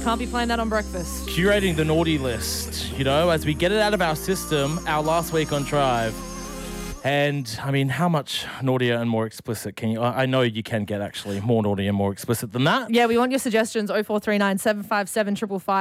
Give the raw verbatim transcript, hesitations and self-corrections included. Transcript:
Can't be playing that on breakfast. Curating the naughty list, you know, as we get it out of our system, our last week on Drive. And, I mean, how much naughtier and more explicit can you... I know you can get, actually, more naughty and more explicit than that. Yeah, we want your suggestions. oh four three nine, seven five seven, five five five.